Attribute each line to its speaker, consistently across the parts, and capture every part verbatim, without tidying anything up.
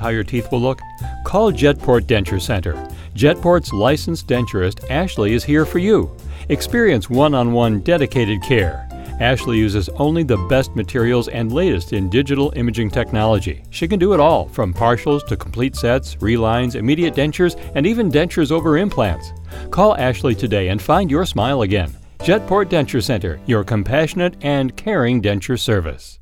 Speaker 1: how your teeth will look? Call Jetport Denture Center. Jetport's licensed denturist, Ashley, is here for you. Experience one-on-one dedicated care. Ashley uses only the best materials and latest in digital imaging technology. She can do it all, from partials to complete sets, relines, immediate dentures, and even dentures over implants. Call Ashley today and find your smile again. Jetport Denture Center, your compassionate and caring denture service.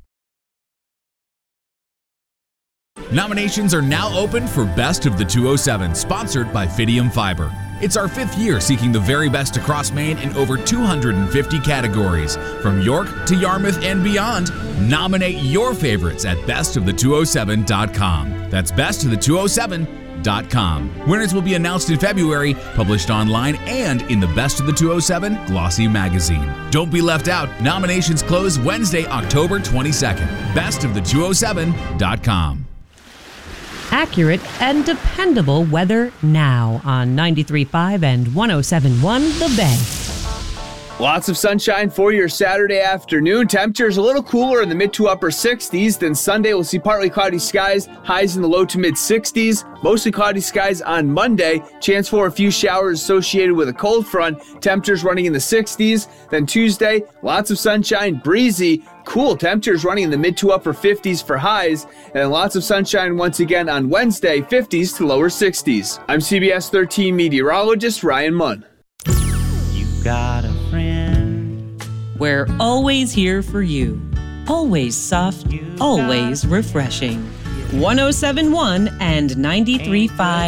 Speaker 2: Nominations are now open for Best of the two oh seven, sponsored by Fidium Fiber. It's our fifth year seeking the very best across Maine in over two hundred fifty categories. From York to Yarmouth and beyond, nominate your favorites at best of the two oh seven dot com. That's best of the two oh seven dot com. Winners will be announced in February, published online and in the Best of the two oh seven Glossy magazine. Don't be left out. Nominations close Wednesday, October twenty-second. best of the two oh seven dot com.
Speaker 3: Accurate and dependable weather now on ninety-three point five and one oh seven point one The Bay.
Speaker 4: Lots of sunshine for your Saturday afternoon. Temperatures a little cooler in the mid to upper sixties. Then Sunday we'll see partly cloudy skies, highs in the low to mid sixties. Mostly cloudy skies on Monday. Chance for a few showers associated with a cold front. Temperatures running in the sixties. Then Tuesday, lots of sunshine, breezy. Cool temperatures running in the mid to upper fifties for highs, and lots of sunshine once again on Wednesday, fifties to lower sixties. I'm C B S thirteen meteorologist Ryan Munn.
Speaker 5: You got a friend.
Speaker 6: We're always here for you. Always soft, always refreshing. one oh seven point one and ninety-three point five